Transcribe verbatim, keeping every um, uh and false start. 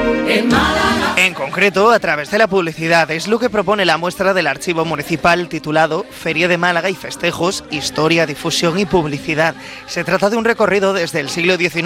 En concreto, a través de la publicidad, es lo que propone la muestra del Archivo Municipal titulado Feria de Málaga y Festejos, Historia, Difusión y Publicidad. Se trata de un recorrido desde el siglo diecinueve